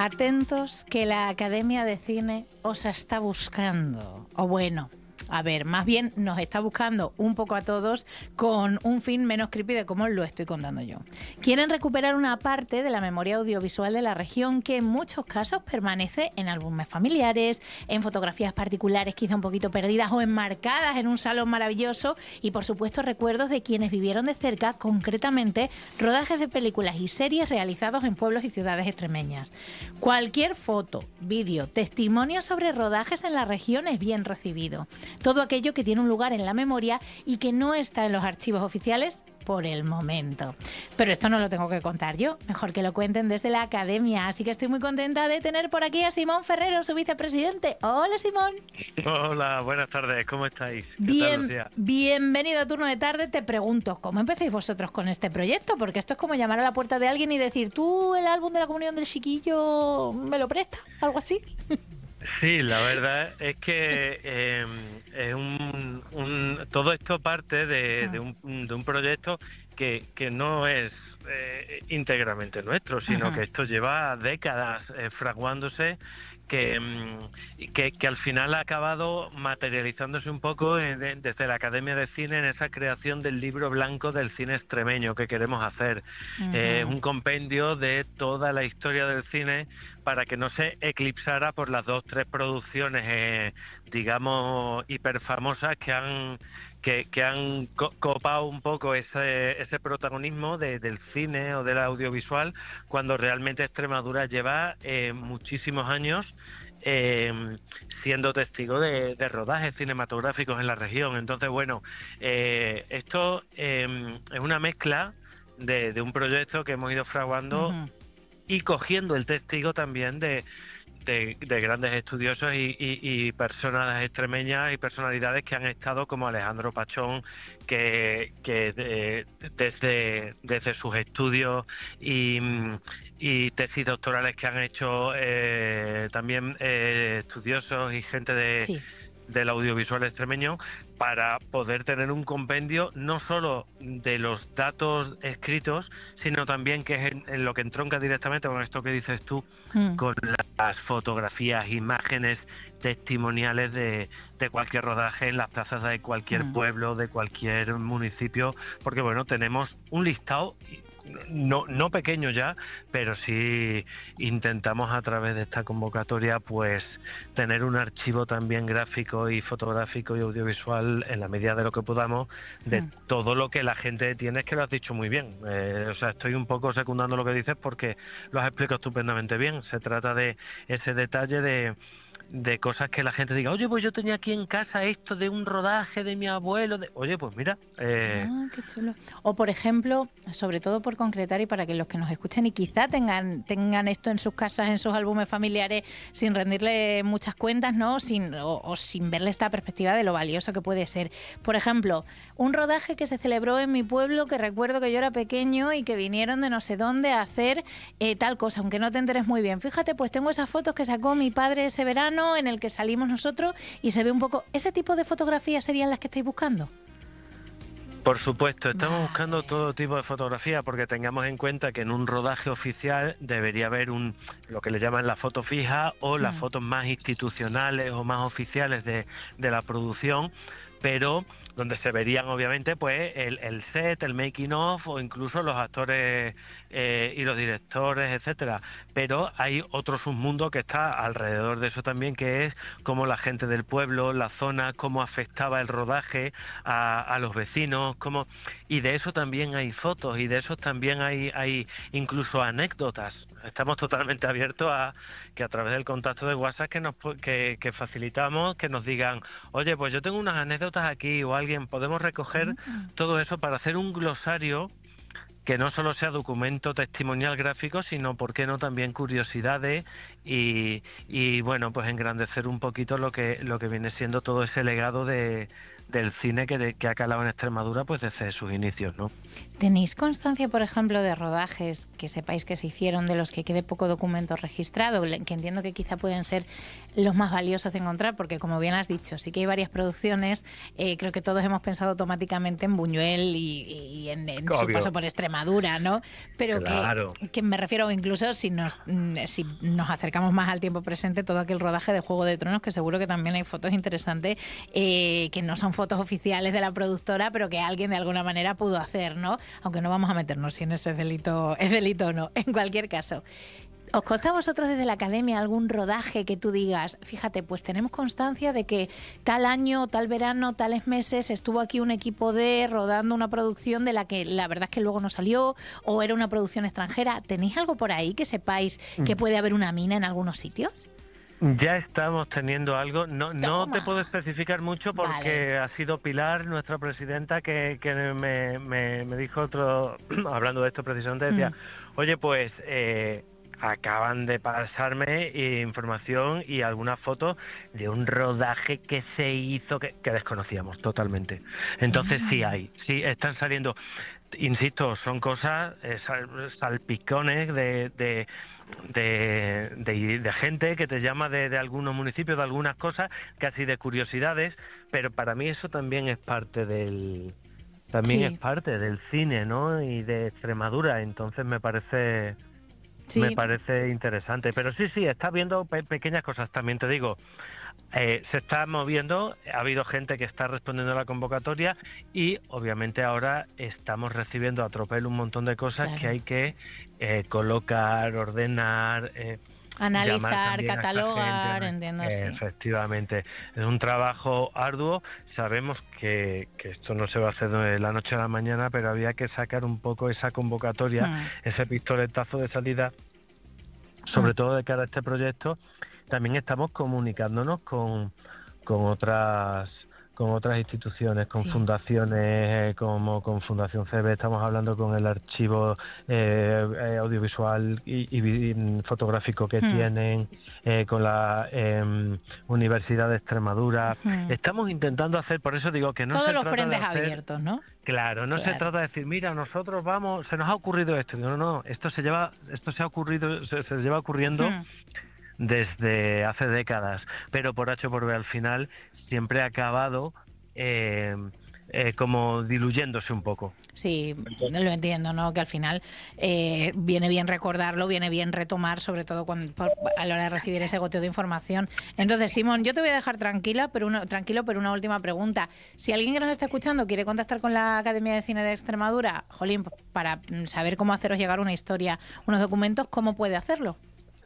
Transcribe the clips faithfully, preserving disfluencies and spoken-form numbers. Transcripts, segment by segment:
Atentos que la Academia de Cine os está buscando. O bueno, a ver, más bien nos está buscando un poco a todos con un fin menos creepy de cómo lo estoy contando yo. Quieren recuperar una parte de la memoria audiovisual de la región que en muchos casos permanece en álbumes familiares, en fotografías particulares quizá un poquito perdidas o enmarcadas en un salón maravilloso y por supuesto recuerdos de quienes vivieron de cerca, concretamente rodajes de películas y series realizados en pueblos y ciudades extremeñas. Cualquier foto, vídeo, testimonio sobre rodajes en la región es bien recibido. Todo aquello que tiene un lugar en la memoria y que no está en los archivos oficiales por el momento. Pero esto no lo tengo que contar yo, mejor que lo cuenten desde la Academia. Así que estoy muy contenta de tener por aquí a Simón Ferrero, su vicepresidente. Hola, Simón. Hola, buenas tardes, ¿cómo estáis? ¿Qué Bien, tal, Lucía? bienvenido a Turno de Tarde. Te pregunto, ¿cómo empecéis vosotros con este proyecto? Porque esto es como llamar a la puerta de alguien y decir, ¿tú el álbum de la comunión del chiquillo me lo prestas? ¿Algo así? Sí, la verdad es que eh, es un, un- todo esto parte de, de, un, de un proyecto que, que no es eh, íntegramente nuestro, sino Ajá. que esto lleva décadas eh, fraguándose, que, mm, y que, que al final ha acabado materializándose un poco en- en- desde la Academia de Cine en esa creación del libro blanco del cine extremeño que queremos hacer. Eh, Ujú. un compendio de toda la historia del cine para que no se eclipsara por las dos, tres producciones, eh, digamos, hiperfamosas que han que, que han co- copado un poco ese, ese protagonismo de- del cine o del audiovisual, cuando realmente Extremadura lleva eh, muchísimos años eh, siendo testigo de, de rodajes cinematográficos en la región. Entonces, bueno, eh, esto eh, es una mezcla de, de un proyecto que hemos ido fraguando Ujú. y cogiendo el testigo también de, de, de grandes estudiosos y, y, y personas extremeñas y personalidades que han estado como Alejandro Pachón, que, que de- desde, desde sus estudios y, y tesis doctorales que han hecho eh, también eh, estudiosos y gente de Sí. del audiovisual extremeño, para poder tener un compendio no solo de los datos escritos, sino también que es en, en lo que entronca directamente con esto que dices tú, Mm. con las fotografías, imágenes testimoniales de, de cualquier rodaje en las plazas de cualquier Mm. pueblo, de cualquier municipio, porque bueno, tenemos un listado no, no pequeño ya, pero sí intentamos a través de esta convocatoria pues tener un archivo también gráfico y fotográfico y audiovisual en la medida de lo que podamos de Mm. todo lo que la gente tiene. Es que lo has dicho muy bien, eh, o sea, estoy un poco secundando lo que dices porque lo has explicado estupendamente bien. Se trata de ese detalle de de cosas que la gente diga, oye, pues yo tenía aquí en casa esto de un rodaje de mi abuelo, de... oye, pues mira, eh, Ah, qué chulo. O por ejemplo, sobre todo por concretar y para que los que nos escuchen y quizá tengan, tengan esto en sus casas, en sus álbumes familiares, sin rendirle muchas cuentas, ¿no? Sin, o, o sin verle esta perspectiva de lo valioso que puede ser. Por ejemplo, un rodaje que se celebró en mi pueblo, que recuerdo que yo era pequeño y que vinieron de no sé dónde a hacer eh, tal cosa, aunque no te enteres muy bien. Fíjate, pues tengo esas fotos que sacó mi padre ese verano en el que salimos nosotros y se ve un poco... ¿Ese tipo de fotografías serían las que estáis buscando? por supuesto, estamos Vale. buscando todo tipo de fotografía porque tengamos en cuenta que en un rodaje oficial debería haber un lo que le llaman la foto fija o las Mm. fotos más institucionales o más oficiales de, de la producción, pero donde se verían obviamente pues el, el set, el making of o incluso los actores eh, y los directores, etcétera. Pero hay otro submundo que está alrededor de eso también, que es cómo la gente del pueblo, la zona, cómo afectaba el rodaje a, a los vecinos, cómo... y de eso también hay fotos y de eso también hay, hay incluso anécdotas. Estamos totalmente abiertos a que a través del contacto de WhatsApp que nos que, que facilitamos, que nos digan, oye, pues yo tengo unas anécdotas aquí o alguien, podemos recoger Mm. todo eso para hacer un glosario que no solo sea documento testimonial gráfico, sino, ¿por qué no?, también curiosidades y, y bueno, pues engrandecer un poquito lo que lo que viene siendo todo ese legado de, del cine que, de, que ha calado en Extremadura pues desde sus inicios, ¿no? ¿Tenéis constancia, por ejemplo, de rodajes que sepáis que se hicieron, de los que quede poco documento registrado, que entiendo que quizá pueden ser los más valiosos de encontrar? Porque, como bien has dicho, sí que hay varias producciones, eh, creo que todos hemos pensado automáticamente en Buñuel y, y en, en su paso por Extremadura, ¿no? Pero claro. que, que me refiero, incluso si nos, si nos acercamos más al tiempo presente, todo aquel rodaje de Juego de Tronos, que seguro que también hay fotos interesantes, eh, que no son fotos oficiales de la productora, pero que alguien de alguna manera pudo hacer, ¿no? Aunque no vamos a meternos si en eso es delito, es delito o no. En cualquier caso, ¿os consta a vosotros desde la academia algún rodaje que tú digas, fíjate, pues tenemos constancia de que tal año, tal verano, tales meses estuvo aquí un equipo de rodando una producción de la que la verdad es que luego no salió, o era una producción extranjera? ¿Tenéis algo por ahí que sepáis que puede haber una mina en algunos sitios? Ya estamos teniendo algo, no no te puedo especificar mucho porque vale. ha sido Pilar, nuestra presidenta, que, que me, me, me dijo otro, hablando de esto precisamente, decía, mm. oye, pues eh, acaban de pasarme información y algunas fotos de un rodaje que se hizo que, que desconocíamos totalmente. Entonces mm. sí hay, sí están saliendo, insisto, son cosas, eh, sal, salpicones de... de De, de, de gente que te llama de, de algunos municipios, de algunas cosas, casi de curiosidades, pero para mí eso también es parte del también sí. es parte del cine, ¿no? Y de Extremadura, entonces me parece sí. me parece interesante, pero sí, sí, está viendo pe- pequeñas cosas, también te digo. Eh, se está moviendo, ha habido gente que está respondiendo a la convocatoria y obviamente ahora estamos recibiendo a tropel un montón de cosas claro. que hay que eh, colocar, ordenar, eh, analizar, catalogar, entiendo. Eh, sí. Efectivamente, es un trabajo arduo. Sabemos que, que esto no se va a hacer de la noche a la mañana, pero había que sacar un poco esa convocatoria, hmm. ese pistoletazo de salida, sobre hmm. todo de cara a este proyecto. También estamos comunicándonos con, con otras con otras instituciones, con sí. fundaciones como con Fundación C B, estamos hablando con el archivo eh, audiovisual y, y, y fotográfico que hmm. tienen, eh, con la eh, Universidad de Extremadura. Hmm. Estamos intentando hacer, por eso digo que no todos se los trata frentes de hacer, abiertos, ¿no? Claro, no claro. se trata de decir, mira, nosotros vamos, se nos ha ocurrido esto. No, no, esto se lleva, esto se ha ocurrido, se, se lleva ocurriendo hmm. desde hace décadas, pero por H o por B al final siempre ha acabado eh, eh, como diluyéndose un poco. Sí, lo entiendo, ¿no? Que al final eh, viene bien recordarlo, viene bien retomar, sobre todo cuando, por, a la hora de recibir ese goteo de información. Entonces, Simón, yo te voy a dejar tranquila, pero una, tranquilo, pero una última pregunta. Si alguien que nos está escuchando quiere contactar con la Academia de Cine de Extremadura, jolín, para saber cómo haceros llegar una historia, unos documentos, ¿cómo puede hacerlo?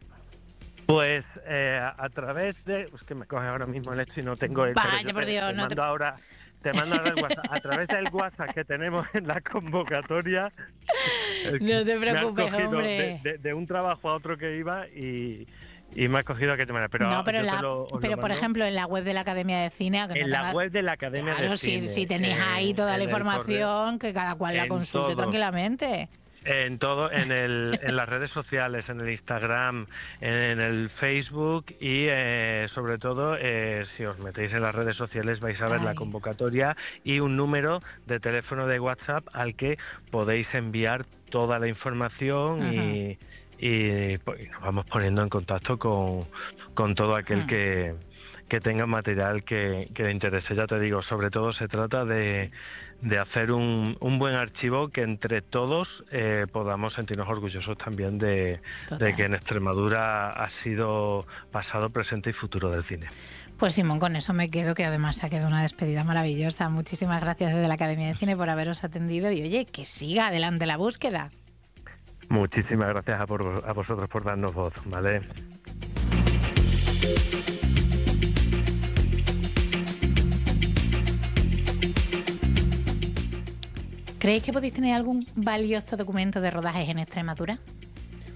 Pues eh, a través de... Es que me coge ahora mismo el hecho y no tengo el... Vaya, por Dios, te, te no mando te... ahora, te mando ahora el WhatsApp. A través del WhatsApp que tenemos en la convocatoria... No te preocupes, me hombre. De, de, de un trabajo a otro que iba y... Y me ha cogido a que te manera, pero no, pero, la, lo, pero por ejemplo en la web de la Academia de Cine, que en no la tenga... web de la Academia claro, de si, Cine, si tenéis eh, ahí toda la información, que cada cual la consulte todo. tranquilamente. En todo, en el, en las redes sociales, en el Instagram, en el Facebook y eh, sobre todo eh, si os metéis en las redes sociales vais a ver Ay. la convocatoria y un número de teléfono de WhatsApp al que podéis enviar toda la información uh-huh. y, y, y nos vamos poniendo en contacto con, con todo aquel uh-huh. que, que tenga material que, que le interese. Ya te digo, sobre todo se trata de... Sí. de hacer un, un buen archivo que entre todos eh, podamos sentirnos orgullosos también de, de que en Extremadura ha sido pasado, presente y futuro del cine. Pues Simón, con eso me quedo, que además se ha quedado una despedida maravillosa. Muchísimas gracias desde la Academia de Cine por haberos atendido y oye, que siga adelante la búsqueda. Muchísimas gracias a, por, a vosotros por darnos voz, ¿vale? ¿Creéis que podéis tener algún valioso documento de rodajes en Extremadura?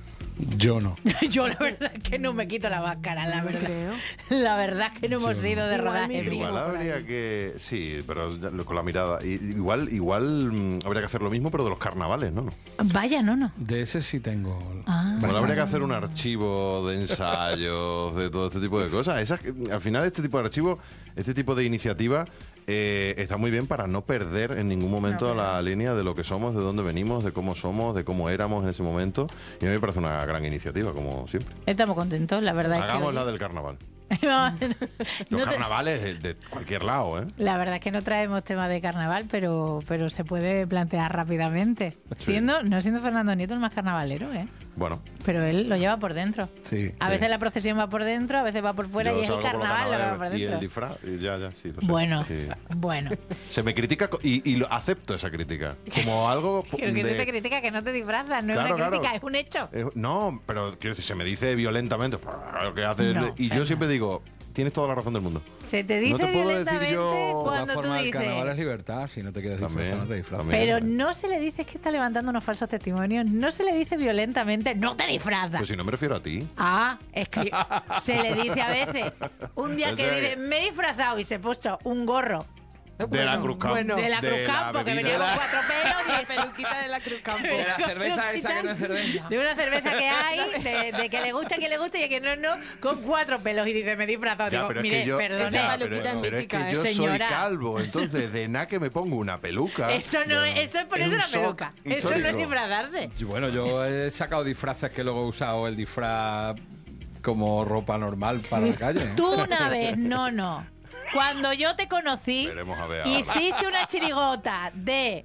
Yo no. Yo la verdad es que no me quito la máscara, la No verdad. creo. La verdad es que no hemos Yo ido no. de Igual rodaje. mi amigo. primo. Igual por habría ahí. que... Sí, pero ya lo- con la mirada. I- Igual, igual mm, habría que hacer lo mismo, pero de los carnavales, ¿no? no. Vaya, no, no. De ese sí tengo. Ah. Bueno, bastante. habría que hacer un archivo de ensayos, de todo este tipo de cosas. Esas, al final, este tipo de archivos, este tipo de iniciativa eh, está muy bien para no perder en ningún momento No, pero- la línea de lo que somos, de dónde venimos, de cómo somos, de cómo éramos en ese momento. Y a mí me parece una gran iniciativa, como siempre. Estamos contentos, la verdad Hagamos es la que... del carnaval. No, Los no te- carnavales de, de cualquier lado, ¿eh? La verdad es que no traemos tema de carnaval, pero, pero se puede plantear rápidamente. Sí. Siendo, no siendo Fernando Nieto el más carnavalero, ¿eh? Bueno, Pero él lo lleva por dentro. Sí. A veces la procesión va por dentro, a veces va por fuera yo y es el salgo por los carnaval lo que va por carnavales y el dentro. disfraz, y ya, ya, sí, lo sé. Bueno, Sí. bueno. Se me critica co- y, y lo acepto esa crítica. Como algo Creo que de- se te critica que no te disfrazas, no Claro, es una crítica, claro. es un hecho. Eh, no, pero quiero decir, se me dice violentamente lo que hace No, y yo Fernando. siempre digo, tienes toda la razón del mundo. Se te dice No te puedo decir violentamente yo- De cuando todas tú formas, el carnaval es dices... libertad. Si no te quieres disfrazar, También, no te disfrazas. también. Pero no se le dice, es que está levantando unos falsos testimonios, no se le dice violentamente, no te disfrazas. Pues si no me refiero a ti. Ah, es que se le dice a veces, un día O que sea dice, que- me he disfrazado y se ha puesto un gorro De la Cruz Campo. bueno. de la Cruz Campo, que venía con cuatro pelos La y peluquita de la Cruz Campo. De la cerveza esa que no es cerveza. de una cerveza que hay, de, de que le gusta, que le gusta y a que no, no, con cuatro pelos y dice, me he disfrazado. Ya, Digo, pero es mire, que yo, perdone, Esa ya, peluquita pero, es pero es mítica, que ¿eh? yo Señora. soy calvo, entonces de nada que me pongo una peluca. eso no es, eso es ponerse un una shock peluca. Eso no es histórico. disfrazarse. Y Bueno, yo he sacado disfraces que luego he usado el disfraz como ropa normal para la calle. ¿eh? Tú una vez, no, no. Cuando yo te conocí, Veremos a ver ahora. hiciste una chirigota de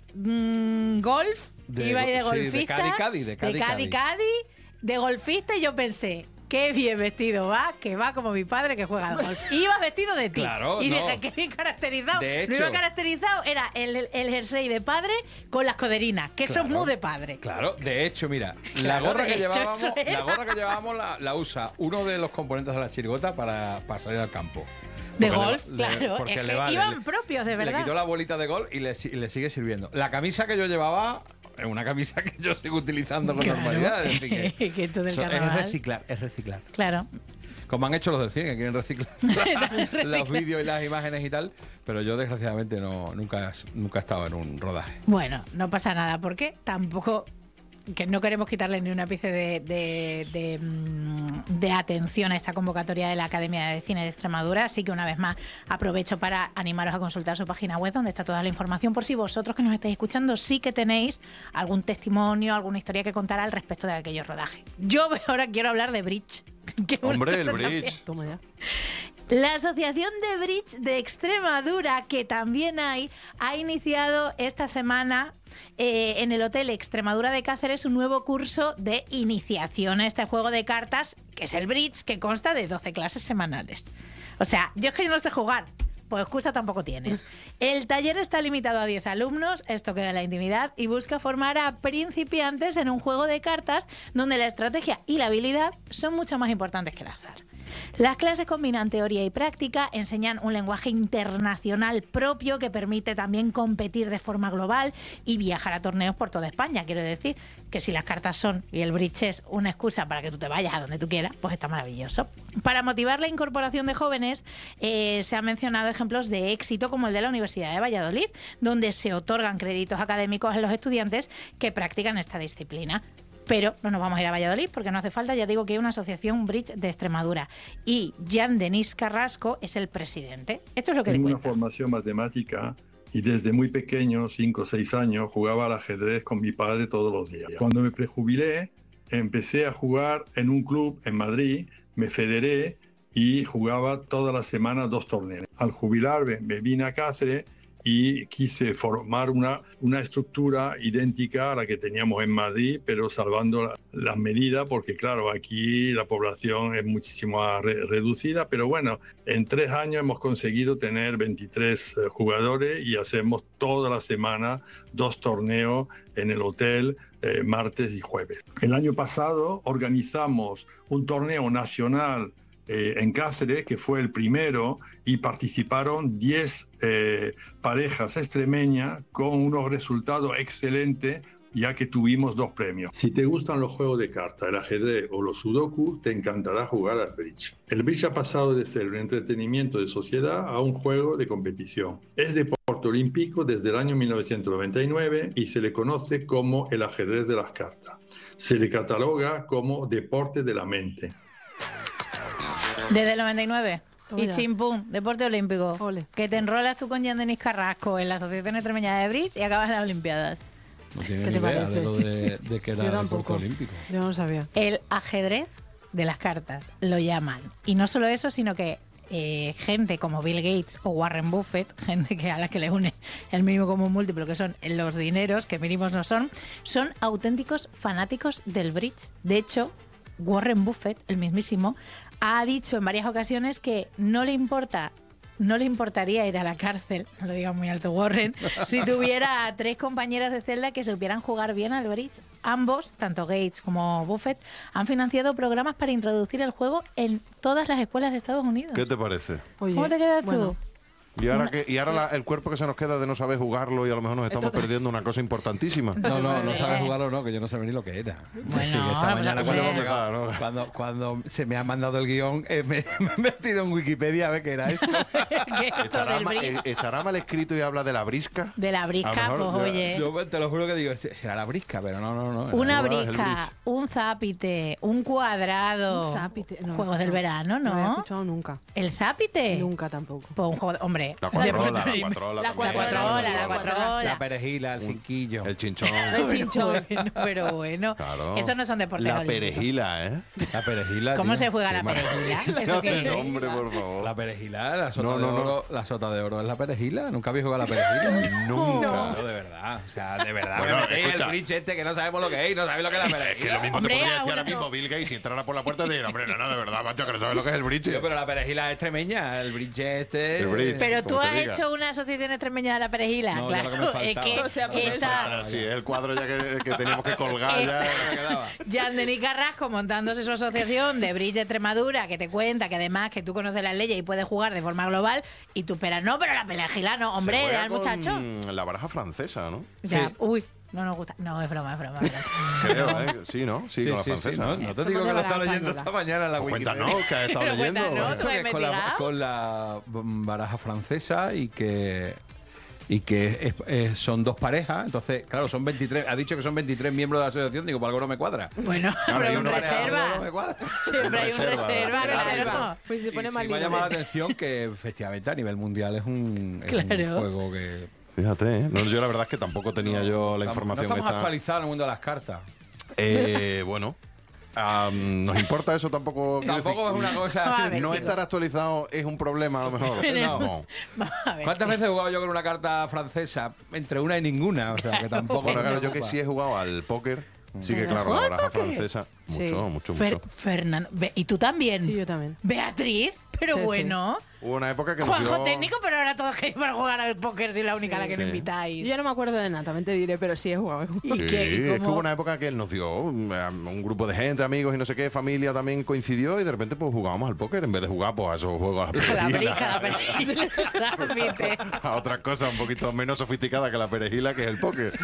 mm, golf, De iba ahí de go- sí, de golfista, Cádiz, Cádiz, de Cádiz, Cádiz, Cádiz, de golfista, y yo pensé, qué bien vestido va, que va como mi padre que juega al golf. Ibas vestido de ti. Claro, y no. dije, qué bien caracterizado. De Lo iba hecho. caracterizado era el, el jersey de padre con las coderinas, que eso es Claro. muy de padre. Claro, de hecho, mira, la Claro, gorra de que hecho, llevábamos, eso era. la gorra que llevábamos la, la usa uno de los componentes de la chirigota para, para salir al campo. De Porque golf, le- claro. porque Es le que vale, iban le- propios, de Le verdad. quitó la bolita de golf y le, si- y le sigue sirviendo. La camisa que yo llevaba es una camisa que yo sigo utilizando con Claro. normalidad. Es decir, que Que tú del eso es carnaval. reciclar, es reciclar. Claro. Como han hecho los del cine, que quieren reciclar los vídeos y las imágenes y tal, pero yo desgraciadamente no nunca, nunca he estado en un rodaje. Bueno, no pasa nada, porque tampoco, que no queremos quitarle ni un ápice de, de, de, mm, de atención a esta convocatoria de la Academia de Cine de Extremadura, así que una vez más aprovecho para animaros a consultar su página web, donde está toda la información, por si vosotros que nos estáis escuchando sí que tenéis algún testimonio, alguna historia que contar al respecto de aquellos rodajes. Yo ahora quiero hablar de Bridge. que es una Hombre, el cosa bridge. también. Toma ya. La Asociación de Bridge de Extremadura, que también hay, ha iniciado esta semana eh, en el Hotel Extremadura de Cáceres un nuevo curso de iniciación a este juego de cartas, que es el Bridge, que consta de doce clases semanales. O sea, yo es que yo no sé jugar. Pues excusa tampoco tienes. El taller está limitado a diez alumnos, esto queda en la intimidad, y busca formar a principiantes en un juego de cartas donde la estrategia y la habilidad son mucho más importantes que el azar. Las clases combinan teoría y práctica, enseñan un lenguaje internacional propio que permite también competir de forma global y viajar a torneos por toda España. Quiero decir que si las cartas son y el bridge es una excusa para que tú te vayas a donde tú quieras, pues está maravilloso. Para motivar la incorporación de jóvenes, eh, se han mencionado ejemplos de éxito como el de la Universidad de Valladolid, donde se otorgan créditos académicos a los estudiantes que practican esta disciplina. Pero no nos vamos a ir a Valladolid porque no hace falta, ya digo que hay una asociación Bridge de Extremadura y Jean Denis Carrasco es el presidente. Esto es lo que Tengo una cuenta. formación matemática y desde muy pequeño, cinco o seis años, jugaba al ajedrez con mi padre todos los días. Cuando me prejubilé, empecé a jugar en un club en Madrid, me federé y jugaba todas las semanas dos torneos. Al jubilarme, me vine a Cáceres y quise formar una, una estructura idéntica a la que teníamos en Madrid, pero salvando la- las medidas, porque claro, aquí la población es muchísimo más re- reducida, pero bueno, en tres años hemos conseguido tener veintitrés eh, jugadores y hacemos toda la semana dos torneos en el hotel, eh, martes y jueves. El año pasado organizamos un torneo nacional eh, en Cáceres, que fue el primero, y participaron diez eh, parejas extremeñas con unos resultados excelentes, ya que tuvimos dos premios. Si te gustan los juegos de cartas, el ajedrez o los sudoku, te encantará jugar al bridge. El bridge ha pasado de ser un entretenimiento de sociedad a un juego de competición. Es deporte olímpico desde el año mil novecientos noventa y nueve y se le conoce como el ajedrez de las cartas. Se le cataloga como deporte de la mente. Desde el noventa y nueve. Toma Y ya. chimpum, deporte olímpico. Ole. Que te enrolas tú con Jean Denis Carrasco en la Asociación Extremeña de Bridge y acabas en las Olimpiadas. No tiene ¿Qué ni te idea parece? de lo de, de que era Yo deporte tampoco. olímpico. Yo no sabía. El ajedrez de las cartas lo llaman. Y no solo eso, sino que eh, gente como Bill Gates o Warren Buffett, gente que a la que le une el mínimo común múltiplo, que son los dineros, que mínimos no son, son auténticos fanáticos del bridge. De hecho, Warren Buffett, el mismísimo, ha dicho en varias ocasiones que no le importa, no le importaría ir a la cárcel, no lo diga muy alto Warren, si tuviera a tres compañeras de celda que supieran jugar bien al bridge. Ambos, tanto Gates como Buffett, han financiado programas para introducir el juego en todas las escuelas de Estados Unidos. ¿Qué te parece? Oye, ¿Cómo te quedas bueno, tú? Y ahora, que, y ahora la- el cuerpo que se nos queda de no saber jugarlo y a lo mejor nos estamos perdiendo una cosa importantísima. No, no, no Hombre. sabes jugarlo o no, que yo no sabía ni lo que era. Bueno, Sí, que esta pues, mañana pues, cuando, pues, cuando, ¿no? cuando, cuando se me ha mandado el guión, eh, me, me he metido en Wikipedia a ver qué era esto. ¿Qué es esto ¿Estará, del ma- bridge? eh, ¿Estará mal escrito y habla de la brisca? De la A brisca, lo mejor pues ya- oye. Yo te lo juro que digo, será la brisca, pero no, no, no. era Una la- es el brisca, bridge. un zápite, un cuadrado. Un zápite, no, Juegos del no. verano, No lo había ¿no? escuchado nunca. ¿El zápite. Nunca tampoco. Pues un juego, de- hombre. La de cuatrola, pronto- la cuatrola. La también. La cuatrola, la cuatrola. La perejila, el cinquillo. El chinchón. El chinchón. Bueno, pero bueno. Claro. Esos no son deportes La olímpicos. perejila, ¿eh? La perejila. ¿Cómo tío. se juega Qué la perejila? maravilla. ¿Eso qué de es? nombre, por favor. La perejila, la sota, No, de no, no. oro, la sota de oro es la perejila. ¿Nunca habéis jugado a la perejila? Nunca. No, de verdad. O sea, de verdad. Bueno, me metéis escucha. el bridge este que no sabemos lo que es y no sabéis lo que es la Es que perejila. lo mismo Hombre, te podría a decir ahora uno no. mismo Bill Gates si entrara por la puerta y te dijera, hombre, no, no, de verdad, macho, que no sabes lo que es el bridge. Tío, pero la perejila es extremeña, el bridge este. El bridge. Pero tú como se has diga. hecho una asociación extremeña de la perejila. No, ya lo claro, que me es faltaba. que O sea, porque esta Ahora sí, es el cuadro ya que, que teníamos que colgar ya. me quedaba. Jean Denis Carrasco montándose su asociación de bridge de Extremadura, que te cuenta que además que tú conoces las leyes y puedes jugar de forma global, y tú esperas, no, pero la perejila no, hombre, Se de juega al muchacho. con la baraja francesa, ¿no? O sea, Sí. uy, no nos gusta. No, es broma, es broma. es broma. Creo, ¿eh? Sí, ¿no? Sí, Sí, con la sí, sí, francesa. no, ¿no? no te digo que lo Ponte estaba baraja leyendo española. esta mañana en la Pues Wikipedia. cuéntanos, que has estado Pero leyendo. cuéntanos. Eso que es con la, investigado? con la baraja francesa y que y que es- es- son dos parejas, entonces, claro, son veintitrés, ha dicho que son veintitrés miembros de la asociación, digo, por algo no me cuadra. Bueno, Claro, hay pero un una reserva. No me cuadra. Siempre hay un reserva, reserva, claro. claro. Pues se Y pone sí más me ha libre. llamado la atención que efectivamente a nivel mundial es un, es un Claro. juego que... Fíjate, ¿eh? No, yo la verdad es que tampoco tenía yo la Estamos- información No estamos esta. actualizados en el mundo de las cartas. Eh, bueno, am, ¿nos importa eso tampoco? Quiero Tampoco es decir, una cosa... Vamos a así- ver, No chicos. estar actualizado es un problema a lo mejor. No. Vamos a ver. ¿Cuántas veces he jugado yo con una carta francesa? Entre una y ninguna, o sea, que tampoco... Bueno, me claro, yo que preocupa. sí he jugado al póker. Sí que ¿Pero claro, la juega al baraja póker? francesa. Sí. Mucho, mucho, Fer- mucho. Fernando, Be- ¿y tú también? Sí, yo también. Beatriz, pero Sí, sí. bueno. Hubo una época que nos Juanjo dio... técnico, pero ahora todos queréis para jugar al póker, soy la única a la que no Sí. invitáis. Yo ya no me acuerdo de nada, también te diré, pero sí he jugado. ¿Y Sí, qué? ¿Y es que cómo? hubo una época que él nos dio un, un grupo de gente, amigos y no sé qué, familia también coincidió y de repente pues jugábamos al póker en vez de jugar pues a esos juegos a La perejila, brisca, la perejila, la viste. a otras cosas un poquito menos sofisticadas que la perejila que es el póker.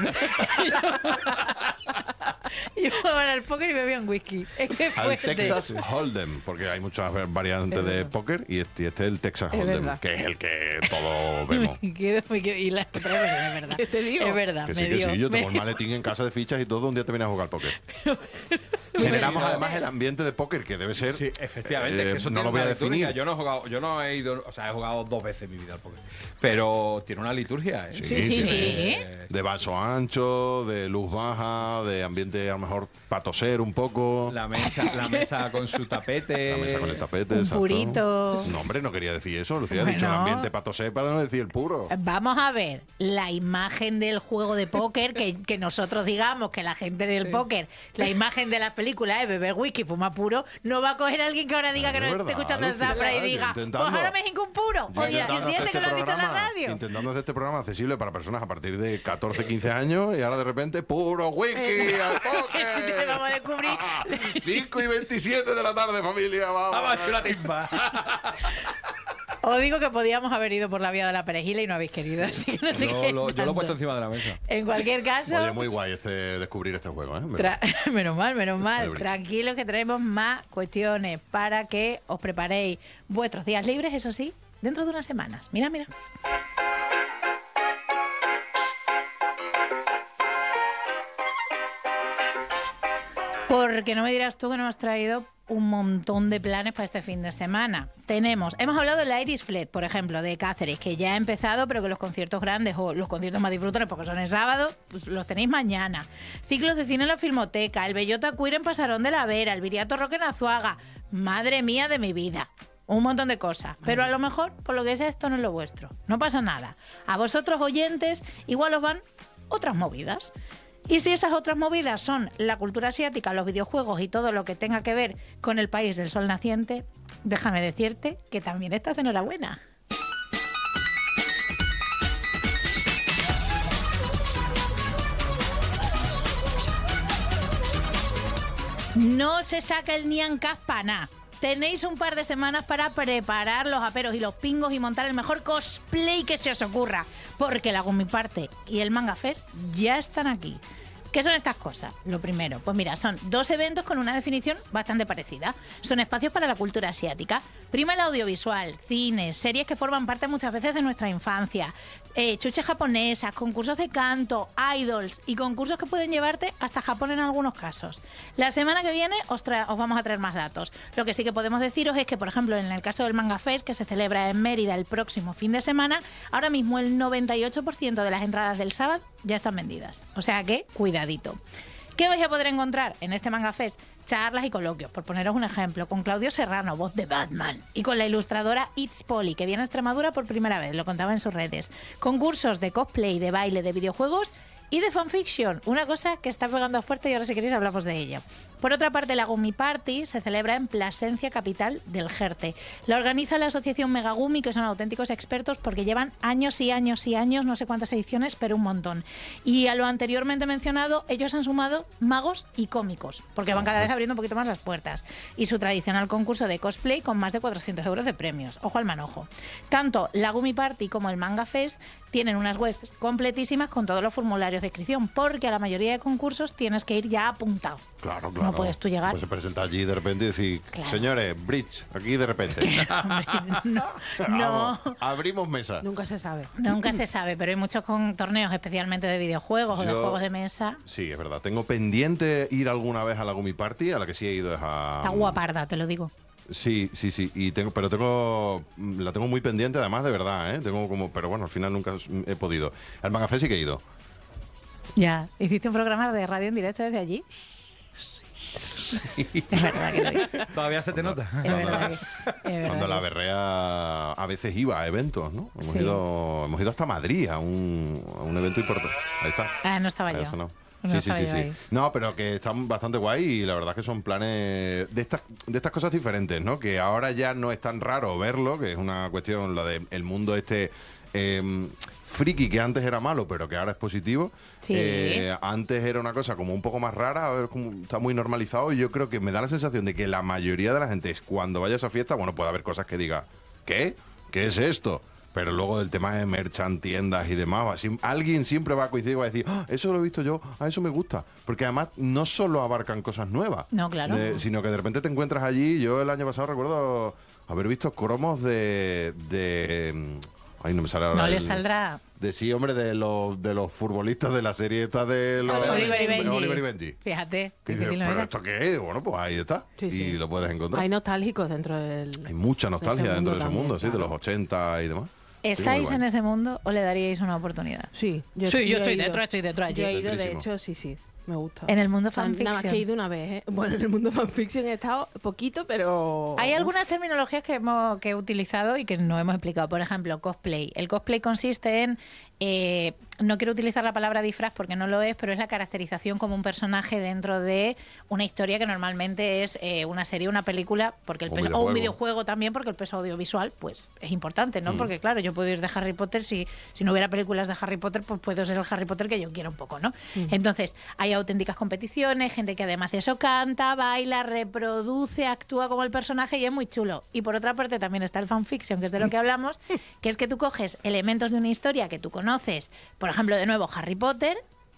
Yo jugaba al póker y bebía un whisky. Es que Al fuerte. Texas Hold'em, porque hay muchas variantes de póker y este, y este es el Texas Es Hold'em, verdad. que es el que todos vemos. Me quedo- me quedo- y las tres veces, es verdad. ¿Qué te digo? Es verdad, Que me sí, que dio. sí, yo me tengo el dio. maletín en casa de fichas y todo un día te vienes a jugar al póker. Generamos además el ambiente de póker que debe ser. Sí, efectivamente, eh, es que eso no tiene lo voy a una liturgia. definir. Yo no he jugado, yo no he ido, o sea, he jugado dos veces en mi vida al póker. Pero tiene una liturgia, ¿eh? Sí, Sí, sí. Eh, De vaso ancho, de luz baja, de ambiente a lo mejor para toser un poco. La mesa, la mesa con su tapete. La mesa con el tapete. Un exacto. purito. No, hombre, no quería decir eso. Lucía ha Bueno. dicho el ambiente para toser para no decir el puro. Vamos a ver la imagen del juego de póker, que, que nosotros digamos que la gente del Sí. póker, la imagen de las películas es beber whisky, fumar puro, no va a coger a alguien que ahora diga que no Es esté verdad, escuchando el Lucía, Zafra y yo diga, pues intentando- ahora me hinco un puro. Yo O día intentando siguiente hacer que lo has dicho en la programa- radio. Intentando hacer este programa accesible para personas a partir de catorce, quince años y ahora de repente puro whisky al Que si te vamos a póker. descubrir. cinco y veintisiete de la tarde, familia. Vamos, Vamos a echar la timba. Os digo que podíamos haber ido por la vía de la perejila y no habéis querido, así que no sé Yo qué lo, yo lo he tanto. puesto encima de la mesa. En cualquier caso... Oye, muy guay este descubrir este juego, ¿eh? Tra- menos mal, menos mal. El bridge. Tranquilos que tenemos más cuestiones para que os preparéis vuestros días libres, eso sí, dentro de unas semanas. Mira, mira. Porque no me dirás tú que nos has traído un montón de planes para este fin de semana. Tenemos, hemos hablado del Irish Fleet, por ejemplo, de Cáceres, que ya ha empezado, pero que los conciertos grandes o los conciertos más disfrutables, porque son el sábado, pues los tenéis mañana. Ciclos de cine en la Filmoteca, el Bellota Queer en Pasarón de la Vera, el Viriato Rock en Azuaga. Madre mía de mi vida. Un montón de cosas. Pero a lo mejor, por lo que sea, esto no es lo vuestro. No pasa nada. A vosotros, oyentes, igual os van otras movidas. Y si esas otras movidas son la cultura asiática, los videojuegos y todo lo que tenga que ver con el país del sol naciente, déjame decirte que también estás de enhorabuena. No se saca el Nyan Cat para nada. Tenéis un par de semanas para preparar los aperos y los pingos y montar el mejor cosplay que se os ocurra, porque la Gumiparte y el Manga Fest ya están aquí. ¿Qué son estas cosas? Lo primero, pues mira, son dos eventos con una definición bastante parecida. Son espacios para la cultura asiática. Prima el audiovisual, cines, series que forman parte muchas veces de nuestra infancia, eh, chuches japonesas, concursos de canto, idols y concursos que pueden llevarte hasta Japón en algunos casos. La semana que viene os, tra- os vamos a traer más datos. Lo que sí que podemos deciros es que, por ejemplo, en el caso del Manga Fest, que se celebra en Mérida el próximo fin de semana, ahora mismo el noventa y ocho por ciento de las entradas del sábado ya están vendidas. O sea que, cuidadito. ¿Qué vais a poder encontrar en este Manga Fest? Charlas y coloquios, por poneros un ejemplo, con Claudio Serrano, voz de Batman, y con la ilustradora It's Polly, que viene a Extremadura por primera vez, lo contaba en sus redes. Concursos de cosplay, de baile, de videojuegos y de fanfiction, una cosa que está pegando fuerte y ahora si queréis hablamos de ello. Por otra parte, la Gumi Party se celebra en Plasencia, capital del Jerte. La organiza la asociación Megagumi, que son auténticos expertos porque llevan años y años y años, no sé cuántas ediciones, pero un montón. Y a lo anteriormente mencionado, ellos han sumado magos y cómicos, porque van cada vez abriendo un poquito más las puertas. Y su tradicional concurso de cosplay con más de cuatrocientos euros de premios. Ojo al manojo. Tanto la Gumi Party como el Manga Fest tienen unas webs completísimas con todos los formularios de inscripción, porque a la mayoría de concursos tienes que ir ya apuntado. Claro, claro. No puedes tú llegar. Pues se presenta allí de repente y decir, Claro. señores, bridge, aquí de repente. Hombre, no, no. Vamos, abrimos mesa. Nunca se sabe. Nunca se sabe, pero hay muchos con torneos especialmente de videojuegos o de Yo- juegos de mesa. Sí, es verdad. Tengo pendiente ir alguna vez a la Gumi Party, a la que sí he ido es a... Está guaparda, te lo digo. Sí, sí, sí. Y tengo, pero tengo, la tengo muy pendiente, además, de verdad, ¿eh? Tengo como, pero bueno, al final nunca he podido. Al Manga Fest sí que he ido. Ya, ¿hiciste un programa de radio en directo desde allí? Es verdad que lo hice. Todavía se te nota. Es verdad que, es verdad Cuando la que- berrea a veces iba a eventos, ¿no? Hemos, Sí. ido, hemos ido hasta Madrid a un, a un evento importante. Ahí está. Ah, no estaba Ahí yo. ha sonado. No Sí, sí, estaba sí, yo sí. ahí. No, pero que están bastante guay y la verdad es que son planes de estas, de estas cosas diferentes, ¿no? Que ahora ya no es tan raro verlo, que es una cuestión, lo del mundo este eh, friki, que antes era malo, pero que ahora es positivo. Sí. Eh, antes era una cosa como un poco más rara, ahora es como- está muy normalizado y yo creo que me da la sensación de que la mayoría de la gente es cuando vaya a esa fiesta, bueno, puede haber cosas que diga, ¿qué? ¿Qué es esto? Pero luego del tema de merchant, tiendas y demás, así, alguien siempre va a coincidir y va a decir, "Ah, eso lo he visto yo, a eso me gusta". Porque además no solo abarcan cosas nuevas, No, claro. de- sino que de repente te encuentras allí. Yo el año pasado recuerdo haber visto cromos de... de mm, ay, no me sale ahora. No le el- saldrá. De sí, hombre, de los, de los futbolistas de la serie esta de los... Oliver y de Benji. Oliver y Benji. Fíjate. Que dices, difícil no ¿pero era. esto qué es? Bueno, pues ahí está. Sí, y sí. lo puedes encontrar. Hay nostálgicos dentro del... Hay mucha nostalgia ese dentro de mundo ese también, mundo, sí, de claro. los ochenta y demás. ¿Estáis Sí, muy en guay. ese mundo o le daríais una oportunidad? Sí, yo, Sí, yo he estoy ido. dentro, estoy dentro allí. Yo he ido, de Dentrísimo. hecho, sí, sí, me gusta. En el mundo Nada más fanfiction. que he ido una vez, ¿eh? Bueno, en el mundo fanfiction he estado poquito, pero... Hay Uf. algunas terminologías que, hemos, que he utilizado y que no hemos explicado. Por ejemplo, cosplay. El cosplay consiste en eh, no quiero utilizar la palabra disfraz porque no lo es, pero es la caracterización como un personaje dentro de una historia que normalmente es eh, una serie, una película, porque el Un peso, o videojuego. un videojuego también, porque el peso audiovisual pues es importante, ¿no? Mm. Porque claro, yo puedo ir de Harry Potter, si, si no hubiera películas de Harry Potter, pues puedo ser el Harry Potter que yo quiera un poco, ¿no? Entonces, hay auténticas competiciones, gente que además de eso canta, baila, reproduce, actúa como el personaje y es muy chulo. Y por otra parte también está el fanfiction, que es de lo que hablamos, que es que tú coges elementos de una historia que tú conoces, por ejemplo, de nuevo Harry Potter,